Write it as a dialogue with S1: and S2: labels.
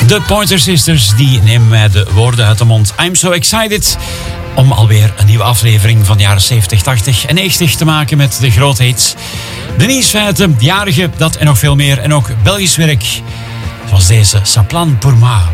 S1: De Pointer Sisters, die nemen mij de woorden uit de mond. I'm so excited om alweer een nieuwe aflevering van de jaren 70, 80 en 90 te maken met de grote hits. De nieuwsfeiten, de jarige, dat en nog veel meer. En ook Belgisch werk, zoals deze Saplan pour moi.